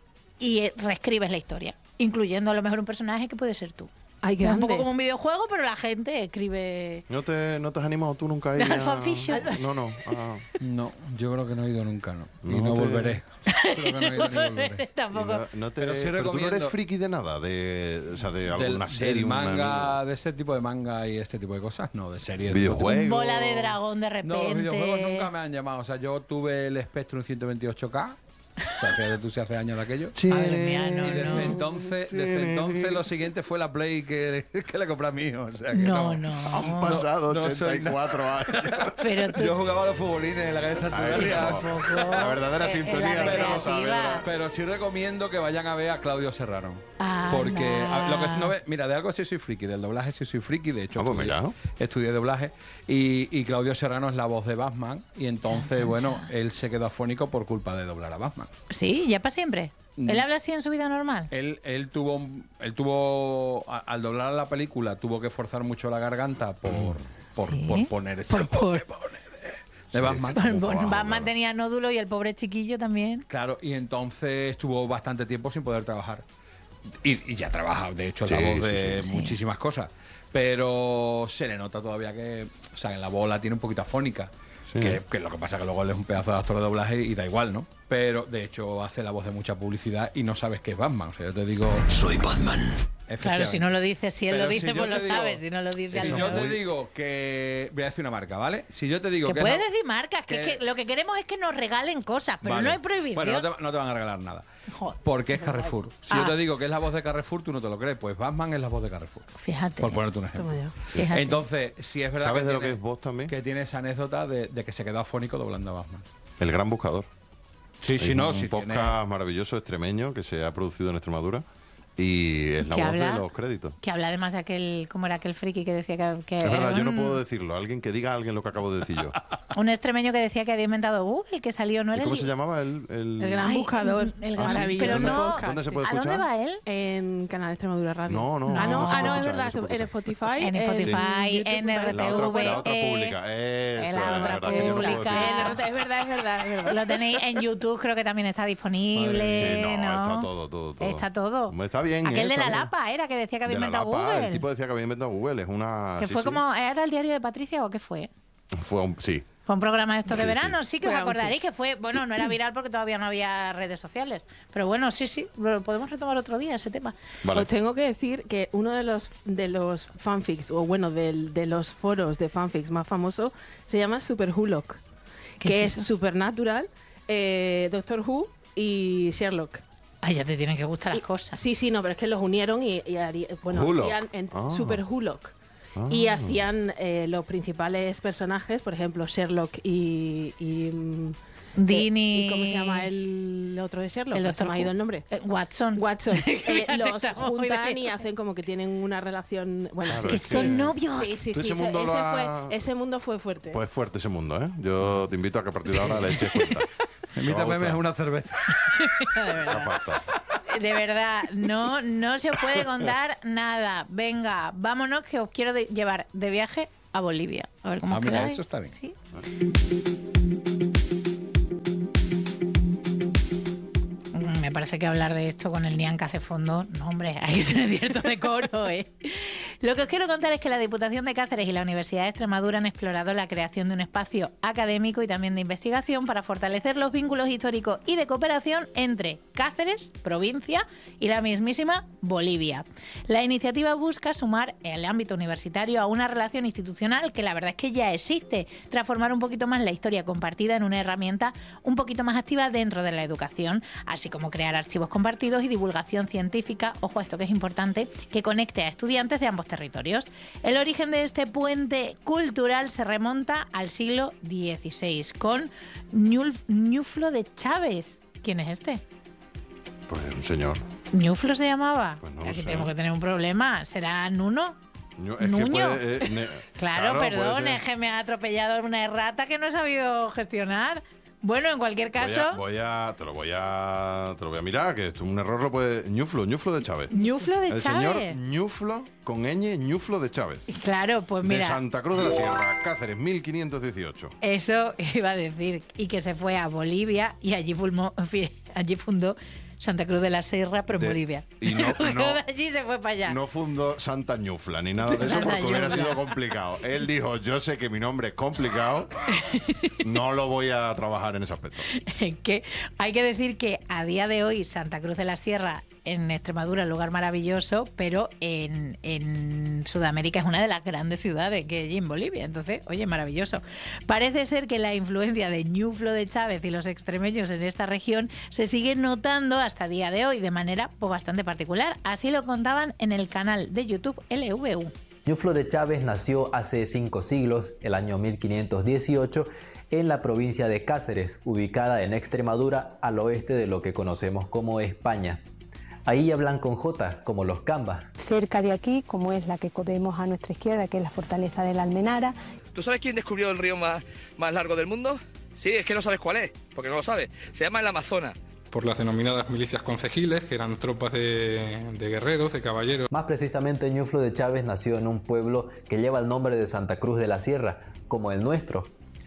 y eh, reescribes la historia, incluyendo a lo mejor un personaje que puede ser tú. Ay, Es un poco grandes. como un videojuego, pero la gente escribe... ¿No te, no te has animado tú nunca a ir ¿Al a- fanfiction? No, no. a- No, yo creo que no he ido nunca, ¿no? Y No no, te- volveré. Creo que no he ido ni volveré. Tampoco. no, no te, Pero sí tú no recomiendo- eres friki de nada, de, o sea, de Del, alguna serie, del un manga, anime, de este tipo de manga y este tipo de cosas, no, de series. videojuegos. Un bola de dragón de repente. No, los videojuegos nunca me han llamado. O sea, yo tuve el Spectrum ciento veintiocho K. O sea, fíjate tú si hace años de aquello. Madre mía, no, Y desde no. entonces, desde entonces lo siguiente fue la Play que, que le compré a mi hijo. O sea, que No, no. no. Han pasado no soy ochenta y cuatro años. Pero tú... Yo jugaba a los futbolines en la calle Santuaria. Ay, no. La verdadera Eh, sintonía en la de que vamos a ver. recreativa. Pero sí recomiendo que vayan a ver a Claudio Serrano. Anda. Porque a- lo que no ve, mira, de algo sí soy friki, del doblaje sí soy friki, de hecho Ah, pues estudié, mira. estudié doblaje y, y Claudio Serrano es la voz de Batman y entonces, Chan, chan, bueno, chan. él se quedó afónico por culpa de doblar a Batman. Sí, ya para siempre. Mm. ¿Él habla así en su vida normal? Él, él tuvo, un- él tuvo, a- al doblar la película, tuvo que forzar mucho la garganta por, por, Sí. por poner ese Por- por- de, de Batman. Bueno, Wow, Batman claro. tenía nódulo y el pobre chiquillo también. Claro, y entonces estuvo bastante tiempo sin poder trabajar. Y, y ya trabaja, de hecho, es Sí, la voz sí, de sí. muchísimas cosas. Pero se le nota todavía que, o sea, la voz la tiene un poquito afónica. Sí. Que, que lo que pasa es que luego él es un pedazo de actor de doblaje y da igual, ¿no? Pero de hecho hace la voz de mucha publicidad y no sabes qué es Batman. O sea, yo te digo. Soy Batman. Claro, si no lo dice, si él Pero lo dice, si yo pues lo te digo- sabes. Si no lo dice, Si al yo menos- te digo que. Voy a decir una marca, ¿vale? Si yo te digo Que que. puedes no- decir marcas, que, que- es que lo que queremos es que nos regalen cosas, pero Vale. no hay prohibición. Bueno, no te, no te van a regalar nada. Joder. Porque es Carrefour. Si Ah. yo te digo que es la voz de Carrefour, tú no te lo crees. Pues Batman es la voz de Carrefour. Fíjate. Por ponerte un ejemplo. Toma ya. Fíjate. Entonces, si es verdad. ¿Sabes de lo tiene- que es voz también? Que tiene esa anécdota de, de que se quedó afónico doblando a Batman. El Gran Buscador. Sí, Es sí, no, un sí. podcast tiene- maravilloso extremeño que se ha producido en Extremadura y es la ¿Que voz habla? de los créditos. Que habla además de aquel, ¿cómo era aquel friki que decía que, que Es verdad, yo no un, puedo decirlo. Alguien que diga a alguien lo que acabo de decir yo. un extremeño que decía que había inventado Google, que salió, ¿no ¿Y era ¿Cómo el- se llamaba? El, el... El Gran Ay, Buscador. el Ah, gran- sí. Maravilloso Pero no, podcast. ¿Dónde se puede ¿a escuchar? dónde va él? En Canal Extremadura Radio. No, no, Ah, no, no se ah, puede no, es escuchar, verdad. no se puede En escuchar. Spotify. En Spotify, YouTube, en vale. La otra, R T V, la otra eh, pública. Eso, en la es otra verdad que yo no puedo pública. decir En eso. R T, es verdad, es verdad, es verdad. Lo tenéis en YouTube, creo que también está disponible. Sí, no, ¿no? está todo, todo, todo. Está todo. Está bien. Aquel eh, de está la bien. Lapa era que decía que había De la inventado Lapa, Google. El tipo decía que había inventado Google. Es una. que sí, fue sí. como, ¿era el diario de Patricia o qué fue? Fue un, sí. Fue un programa de estos de Sí, verano, sí. sí, que os Fue un acordaréis que fue, bueno, no era viral porque todavía no había redes sociales, pero bueno, sí, sí, lo podemos retomar otro día ese tema. Vale. Os tengo que decir que uno de los de los fanfics, o bueno, del- de, los foros de fanfics más famosos, se llama Super Wholock, ¿Qué que es es, eso? Supernatural, eh, Doctor Who y Sherlock. Ay, ya te tienen que gustar las Y- cosas. Sí, sí, no, pero es que los unieron y, y harí- bueno, Wholock. hacían en Ah. Super Wholock. Y Ah. hacían eh, los principales personajes, por ejemplo, Sherlock y... y mm, Dean eh, y- ¿Cómo se llama el otro de Sherlock? El Se doctor me ha ido Who. el nombre. Eh, Watson. Watson. Eh, Fíjate, los estamos muy juntan de- y hacen como que tienen una relación... Bueno, Claro, que es son que- novios. sí, sí, Tú sí. ese ese- mundo lo ese, ha- fue, ese mundo fue fuerte. Pues fuerte ese mundo, ¿eh? Yo te invito a que a partir de ahora le eches cuenta. Invítame Te va a a una cerveza. gustar. Te falta. De verdad, no, no se os puede contar nada. Venga, vámonos que os quiero de- llevar de viaje a Bolivia. A ver cómo Ah, os mira, quedáis. eso está bien. Sí. Mm, Me parece que hablar de esto con el Nian que hace fondo, no hombre, hay que tener cierto decoro, ¿eh? Lo que os quiero contar es que la Diputación de Cáceres y la Universidad de Extremadura han explorado la creación de un espacio académico y también de investigación para fortalecer los vínculos históricos y de cooperación entre Cáceres, provincia, y la mismísima Bolivia. La iniciativa busca sumar el ámbito universitario a una relación institucional que la verdad es que ya existe, transformar un poquito más la historia compartida en una herramienta un poquito más activa dentro de la educación, así como crear archivos compartidos y divulgación científica, ojo a esto que es importante, que conecte a estudiantes de ambos territorios. El origen de este puente cultural se remonta al siglo dieciséis con Ñul- Ñuflo de Chávez. ¿Quién es este? Pues un señor. ¿Ñuflo se llamaba? Pues no lo Aquí sé. tenemos que tener un problema. ¿Será Nuno? Ñu- es que Nuño. puede, eh, ne- Claro, puede perdón, ser. es que me ha atropellado una errata que no he sabido gestionar. Bueno, en cualquier Voy a- caso, Voy a, te lo voy a, te lo voy a mirar, que esto un error lo puede. Ñuflo, Ñuflo de Chávez. Ñuflo de El Chávez. señor Ñuflo con ñ, Ñuflo de Chávez. Claro, pues De mira, Santa Cruz de la Sierra, Cáceres, mil quinientos dieciocho. eso iba a decir. Y que se fue a Bolivia y allí, fulmó- fie- allí fundó Santa Cruz de la Sierra, pero en De- Bolivia. y no- Luego no- de allí se fue para allá. No fundó Santa Ñufla ni nada de eso Santa porque hubiera Ñufla. sido complicado. Él dijo, yo sé que mi nombre es complicado, no lo voy a trabajar en ese aspecto. Que hay que decir que a día de hoy Santa Cruz de la Sierra en Extremadura es un lugar maravilloso, pero en, en Sudamérica es una de las grandes ciudades que hay en Bolivia. Entonces, oye, maravilloso. Parece ser que la influencia de Ñuflo de Chávez y los extremeños en esta región se sigue notando hasta el día de hoy de manera pues, bastante particular. Así lo contaban en el canal de YouTube L V U. Ñuflo de Chávez nació hace cinco siglos, el año mil quinientos dieciocho, en la provincia de Cáceres, ubicada en Extremadura, al oeste de lo que conocemos como España. Ahí hablan con J, como los cambas. Cerca de aquí, como es la que vemos a nuestra izquierda, que es la fortaleza de la Almenara. ¿Tú sabes quién descubrió el río más, más largo del mundo? Sí, es que no sabes cuál es, porque no lo sabes. Se llama el Amazonas. Por las denominadas milicias concejiles, que eran tropas de, de guerreros, de caballeros. Más precisamente, Ñuflo de Chávez nació en un pueblo que lleva el nombre de Santa Cruz de la Sierra, como el nuestro.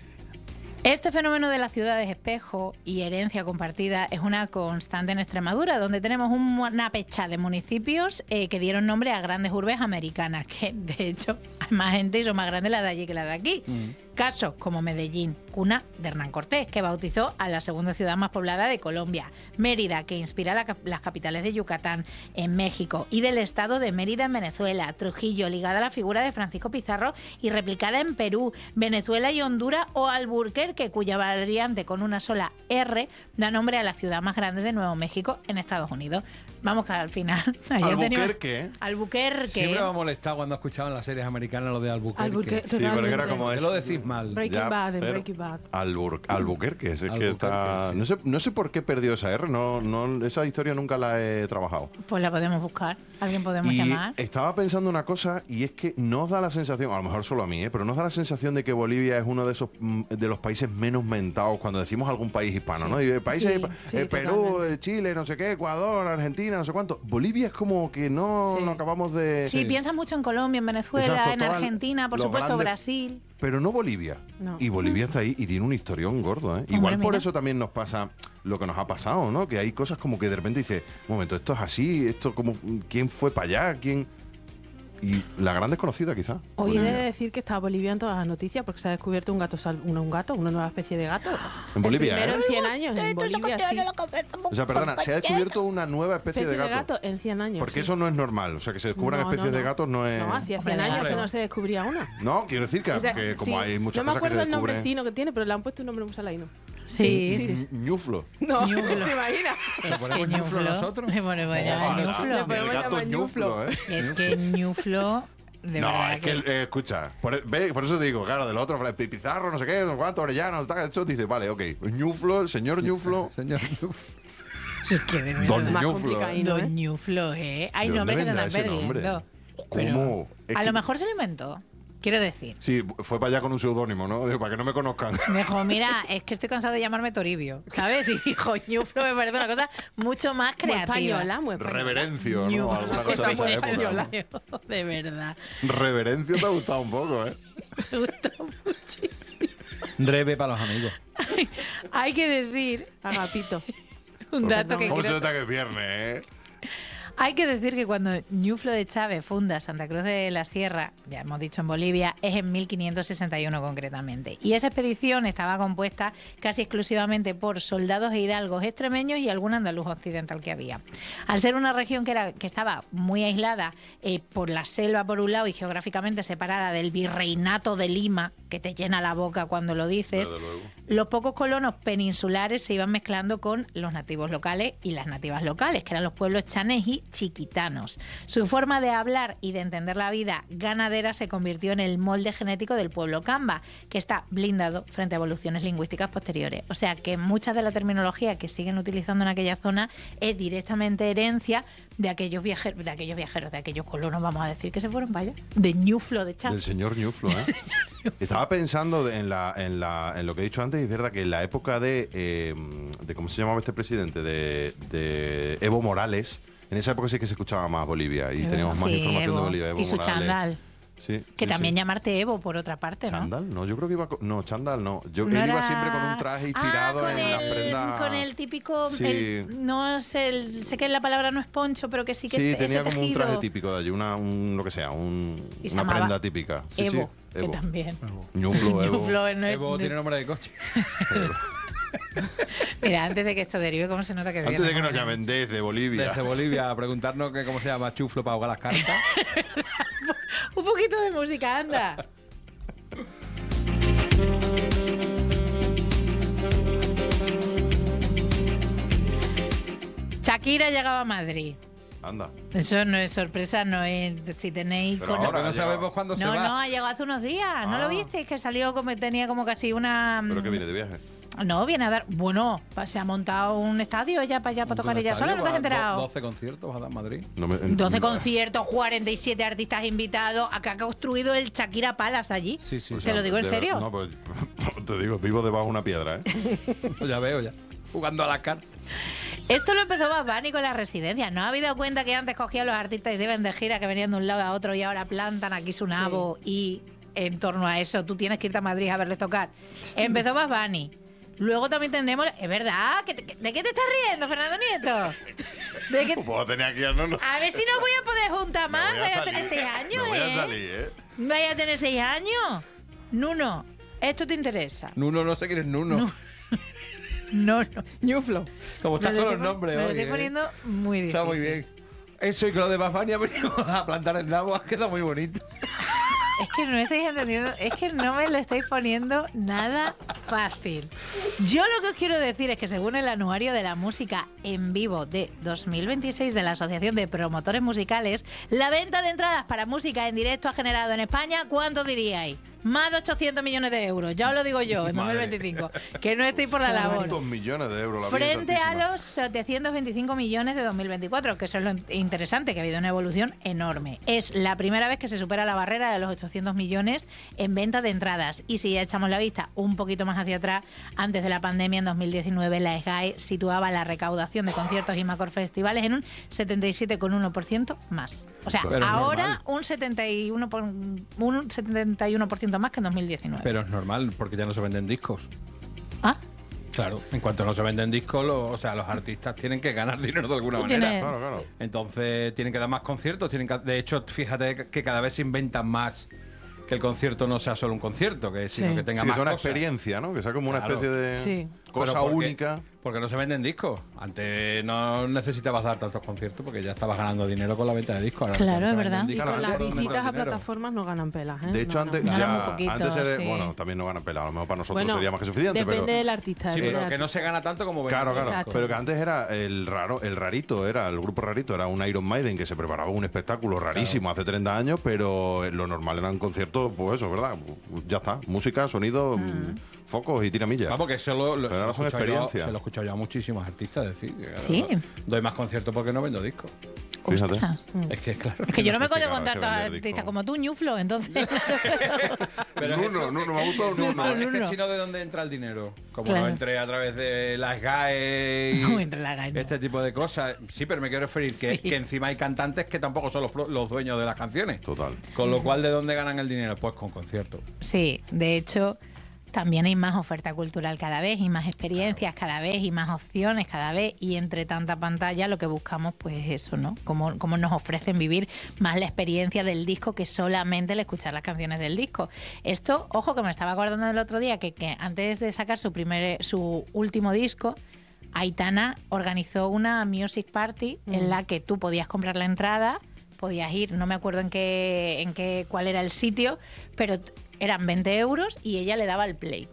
Este fenómeno de las ciudades espejo y herencia compartida es una constante en Extremadura, donde tenemos un- una pecha de municipios eh, que dieron nombre a grandes urbes americanas, que de hecho hay más gente y son más grandes las de allí que las de aquí. Casos como Medellín, cuna de Hernán Cortés, que bautizó a la segunda ciudad más poblada de Colombia. Mérida, que inspira la cap- las capitales de Yucatán en México y del estado de Mérida en Venezuela. Trujillo, ligada a la figura de Francisco Pizarro y replicada en Perú, Venezuela y Honduras, o Alburquerque, cuya variante con una sola R da nombre a la ciudad más grande de Nuevo México en Estados Unidos. Vamos que al final... ayer teníamos- Albuquerque. Albuquerque. Siempre me ha molestado cuando escuchaban las series americanas lo de Albuquerque. Albuquerque, Sí, porque era como ¿Qué es. lo decís mal? Breaking Ya, Bad, en pero- Breaking Bad. Albur- Albuquerque, es que Albuquerque, está. sí. No sé, no sé por qué perdió esa R, no, no, esa historia nunca la he trabajado. Pues la podemos buscar. ¿Alguien podemos Y llamar? estaba pensando una cosa, y es que nos da la sensación, a lo mejor solo a mí, ¿eh? pero nos da la sensación de que Bolivia es uno de esos mm, de los países menos mentados cuando decimos algún país hispano, ¿no? Y eh, países, Sí, sí, eh, Perú, totalmente. eh, Chile, no sé qué, Ecuador, Argentina, no sé cuánto. Bolivia es como que no, Sí. no acabamos de. Sí, piensas mucho en Colombia, en Venezuela, Exacto, en todas Argentina, por los supuesto, grandes- Brasil. Pero no Bolivia. No. Y Bolivia está ahí y tiene un historión gordo, ¿eh? Igual por mira. eso también nos pasa lo que nos ha pasado, ¿no? Que hay cosas como que de repente dices, un momento, esto es así, esto como, ¿quién fue para allá? ¿Quién? Y la gran desconocida, quizá. Hoy he de Bolivia. decir que está Bolivia en todas las noticias porque se ha descubierto un gato, sal- un, un gato, una nueva especie de gato. En Bolivia, El primero ¿eh? en cien años, en Bolivia, sí. O sea, perdona, se ha descubierto una nueva especie, Especie de gato. en cien años. Porque sí. eso no es normal. O sea, que se descubran No, no, especies de no. gatos no es. No, hacía cien Hombre, años hombre. que no se descubría una. No, quiero decir que, O sea, que como sí, hay muchas no me cosas que se acuerdo el nombre descubren. fino que tiene, pero le han puesto un nombre muy salaino. Sí, Sí, sí. sí. Ñuflo. No, Ñuflo. ¿te imaginas? Es que ponemos ñuflo ñuflo. nosotros? Le ponemos ya Ojalá. ñuflo. Le El podemos gato llamar ñuflo, ¿eh? Es que ñuflo, de no, verdad es que, que... eh, escucha, por, ve, por eso digo, claro, del otro, Pi- Pizarro, no sé qué, no sé cuánto, Orellano, tal, eso dice, vale, ok, Ñuflo, el señor Ñuflo, Señor. Es que de verdad. Don Más Ñuflo. complicadito, ¿eh? Don ñuflo, ¿eh? Hay ¿De dónde nombres que se vendrá están ese nombre? perdiendo. ¿Cómo? Es A que- lo mejor se lo inventó. Quiero decir. Sí, fue para allá con un seudónimo, ¿no? Digo, para que no me conozcan. Me dijo, mira, es que estoy cansado de llamarme Toribio, ¿sabes? Y dijo, ñuflo me parece una cosa mucho más Muy creativa. española, muy española. Reverencio, ¿no? Ñuflo. Alguna cosa de esa Muy época. española. De verdad. Reverencio te ha gustado un poco, ¿eh? Me gustó muchísimo. Rebe para los amigos. Hay que decir Agapito. un dato que ¿Cómo se quiero... nota que es viernes, eh? Hay que decir que cuando Ñuflo de Chávez funda Santa Cruz de la Sierra, ya hemos dicho en Bolivia, es en mil quinientos sesenta y uno concretamente. Y esa expedición estaba compuesta casi exclusivamente por soldados e hidalgos extremeños y algún andaluz occidental que había. Al ser una región que, era, que estaba muy aislada eh, por la selva por un lado y geográficamente separada del virreinato de Lima, que te llena la boca cuando lo dices, Desde luego. los pocos colonos peninsulares se iban mezclando con los nativos locales y las nativas locales, que eran los pueblos chanes y chiquitanos. Su forma de hablar y de entender la vida ganadera se convirtió en el molde genético del pueblo Kamba, que está blindado frente a evoluciones lingüísticas posteriores. O sea que mucha de la terminología que siguen utilizando en aquella zona es directamente herencia de aquellos viajeros, de aquellos viajeros, de aquellos colonos, vamos a decir, que se fueron, vaya, de Ñuflo de Chan. Del señor Ñuflo, ¿eh? Estaba pensando en, la, en, la, en lo que he dicho antes, y es verdad que en la época de, eh, de ¿cómo se llamaba este presidente? De, de Evo Morales, en esa época sí que se escuchaba más Bolivia y Evo, teníamos más sí, información Evo, de Bolivia. Evo y su Morales. chándal. Sí, que sí, también sí. llamarte Evo, por otra parte, ¿no? ¿Chándal? No, yo creo que iba con... No, chándal no. Yo, No él iba era- siempre con un traje inspirado ah, con en el, las prendas... Con el típico... Sí. el- no sé, el- sé que la palabra no es poncho, pero que sí que Sí, es, tenía ese como un tejido. traje típico de allí, una, un, lo que sea, un, Y se una llamaba prenda típica. Sí, Evo, sí, que también. Ñuflo, Evo. Ñuflo, no es- Evo tiene nombre de coche. Mira, antes de que esto derive, ¿cómo se nota que Antes viene de que nos con- llamen desde Bolivia. Desde Bolivia a preguntarnos que cómo se llama chuflo para ahogar las cartas. Un poquito de música, anda. Shakira llegaba a Madrid. Anda. Eso no es sorpresa, no es... Si tenéis... Pero con- ahora no ha llegado. sabemos cuándo se No, va. no, ha llegado hace unos días. ¿No Ah. lo visteis? Que salió como... Tenía como casi una... ¿Pero que viene de viaje? No, viene a dar... Bueno, pa- se ha montado un estadio ella para allá, para tocar ella sola, ¿no te has enterado? doce conciertos vas a dar en Madrid. No me- doce no- conciertos, cuarenta y siete artistas invitados, acá ha construido el Shakira Palace allí. Sí, sí. O ¿Te sea, lo digo en de- serio? No, pues te digo, vivo debajo de una piedra, ¿eh? Pues ya veo, ya. Jugando a las cartas. Esto lo empezó Bad Bunny con las residencias. ¿No habéis dado cuenta que antes cogían los artistas y se iban de gira, que venían de un lado a otro y ahora plantan aquí su nabo y en torno a eso tú tienes que irte a Madrid a verles tocar? Empezó Bad Bunny. Luego también tenemos... ¿Es verdad? ¿Que te- que- ¿De qué te estás riendo, Fernando Nieto? ¿De qué- Puedo tener aquí a no, no. A ver si no voy a poder juntar Me más. voy a Vaya a salir. tener seis años, Me voy a ¿eh? salir, ¿eh? Vaya a tener seis años. Nuno, esto te interesa. Nuno, no sé quién es Nuno. Nu- No, no. Ñuflo. Como estás Me lo con estoy los pon- nombres Me lo hoy, estoy ¿eh? poniendo muy difícil. Está muy bien. Eso y que lo de Bad Bunny ha venido a plantar el nabo, ha quedado muy bonito. Es que no me estáis entendiendo, es que no me lo estáis poniendo nada fácil. Yo lo que os quiero decir es que según el anuario de la música en vivo de dos mil veintiséis de la Asociación de Promotores Musicales, la venta de entradas para música en directo ha generado en España, ¿cuánto diríais? Más de ochocientos millones de euros, ya os lo digo yo, en dos mil veinticinco, que no estoy por la labor. ¿Cuántos millones de euros la Virgen Frente a Santísima? los setecientos veinticinco millones de dos mil veinticuatro, que eso es lo interesante, que ha habido una evolución enorme. Es la primera vez que se supera la barrera de los ochocientos millones en venta de entradas. Y si ya echamos la vista un poquito más hacia atrás, antes de la pandemia, en dos mil diecinueve, la S G A E situaba la recaudación de conciertos y macro festivales en un setenta y siete coma uno por ciento más. O sea, Pero es ahora normal. un setenta y uno por- un setenta y uno por ciento más que en dos mil diecinueve. Pero es normal, porque ya no se venden discos. ¿Ah? Claro, en cuanto no se venden discos, lo- o sea, los artistas tienen que ganar dinero de alguna Tú manera. tienes- Claro, claro. Entonces tienen que dar más conciertos. Tienen que, de hecho, fíjate que cada vez se inventan más que el concierto no sea solo un concierto, que sino Sí. que tenga Sí, que más sea una cosas. experiencia, ¿no? Que sea como una Claro. especie de Sí. cosa Pero porque- única. Porque no se venden discos. Antes no necesitabas dar tantos conciertos porque ya estabas ganando dinero con la venta de discos. Ahora Claro, no se es venden verdad. Y discos, Claro, con las antes- no metes visitas a dinero. plataformas no ganan pelas, ¿eh? De hecho, No antes, ganan Ganan ya, muy poquito, antes era- sí. bueno, también no ganan pela. A lo mejor para nosotros Bueno, sería más que suficiente, depende pero... del artista. Sí, depende pero del que no se gana tanto como vender Claro, claro. discos. Exacto. Pero que antes era el raro, el rarito, era el grupo rarito, era un Iron Maiden que se preparaba un espectáculo rarísimo hace treinta años, pero lo normal eran conciertos, pues eso, ¿verdad? Ya está, música, sonido, mm, focos y tiramillas. Vamos, que eso lo, lo- Pero se, lo ahora he son escuchado yo, experiencias. se lo he escuchado yo a muchísimos artistas decir. que, Sí. claro, doy más conciertos porque no vendo discos. Fíjate. Ostras. Es que, claro. Es que yo no me sé qué coño cara, con que tantos vender artistas discos. como tú, Ñuflo, entonces... Pero Nuno, eso- Nuno, me ha gustado Nuno. No, es que Nuno. si no, ¿de dónde entra el dinero? Como Claro. no entre a través de las G A E y No entra la G A E, no. este tipo de cosas. Sí, pero me quiero referir que, Sí. que encima hay cantantes que tampoco son los, pro- los dueños de las canciones. Total. Con lo cual, ¿de dónde ganan el dinero? Pues con conciertos. Sí, de hecho, también hay más oferta cultural cada vez y más experiencias cada vez y más opciones cada vez, y entre tanta pantalla lo que buscamos pues eso, ¿no? Cómo, cómo nos ofrecen vivir más la experiencia del disco que solamente el escuchar las canciones del disco. Esto, ojo, que me estaba acordando del otro día que, que antes de sacar su primer su último disco, Aitana organizó una music party en la que tú podías comprar la entrada, podías ir, no me acuerdo en qué, en qué, cuál era el sitio, pero t- eran veinte euros y ella le daba el play.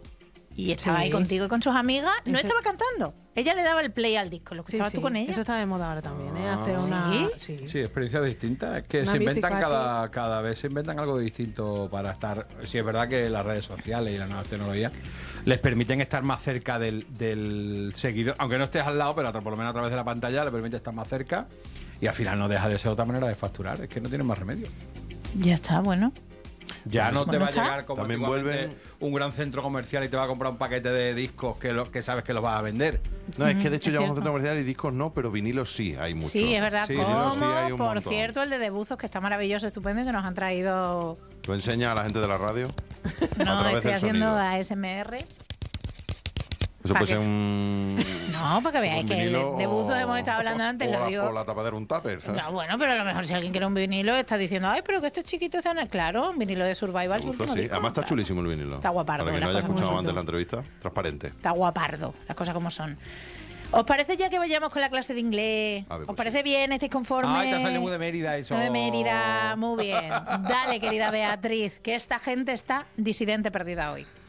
Y estaba Sí. ahí contigo y con sus amigas. No Eso- estaba cantando. Ella le daba el play al disco. ¿Lo Sí, escuchabas sí, tú con ella? Eso está de moda ahora también, ¿eh? Ah. Hacer una... ¿Sí? Sí. Sí, experiencias distintas. Es que Una se music inventan party. cada, cada vez, se inventan algo distinto para estar. Sí, es verdad que las redes sociales y las nuevas tecnologías les permiten estar más cerca del, del seguidor, aunque no estés al lado, pero a tra- por lo menos a través de la pantalla le permite estar más cerca y al final no deja de ser otra manera de facturar. Es que no tienen más remedio. Ya está, bueno. Ya no te Bueno, va a está. llegar como También antiguamente vuelven- un gran centro comercial y te va a comprar un paquete de discos que, lo, que sabes que los vas a vender. No, es que de hecho es ya vamos a cierto. centro comercial y discos no, pero vinilos sí, hay mucho. Sí, es verdad. Sí, ¿Cómo? sí, hay un Por montón. cierto, el de Debuzos, que está maravilloso, estupendo y que nos han traído... Lo enseña a la gente de la radio. a No, través estoy del haciendo sonido. A S M R. Eso ¿Para puede ser qué? un. No, para que veáis un que el vinilo de buzos o- hemos estado hablando antes, o lo la, digo. O la tapadera un tupper, ¿sabes? No, bueno, pero a lo mejor si alguien quiere un vinilo está diciendo, ay, pero que estos chiquitos están... Claro, un vinilo de Survival. su Uso, último sí. disco, Además está claro. chulísimo el vinilo. Está guapardo, Para quien las no haya cosas como escuchado son. antes la entrevista, transparente. Está guapardo, las cosas como son. ¿Os parece ya que vayamos con la clase de inglés? A ver, ¿Os pues parece bien? ¿Estáis conformes? Ay, te ha salido muy de Mérida eso. Muy de Mérida, muy bien. Dale, querida Beatriz, que esta gente está disidente perdida hoy.